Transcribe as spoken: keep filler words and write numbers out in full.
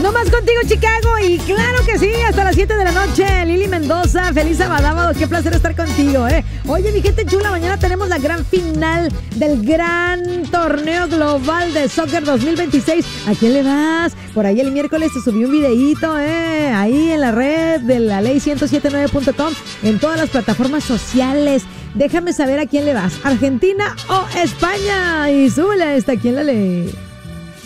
No más contigo, Chicago. Y claro que sí, hasta las siete de la noche. Lili Mendoza, feliz sábado. Qué placer estar contigo, ¿eh? Oye, mi gente chula, mañana tenemos la gran final del gran torneo global de soccer dos mil veintiséis. ¿A quién le das? Por ahí el miércoles te subí un videíto, ¿eh? Ahí en la red de la ley ciento setenta y nueve punto com, en todas las plataformas sociales. Déjame saber a quién le vas, ¿Argentina o España? Y súbele a esta, ¿quién la lee?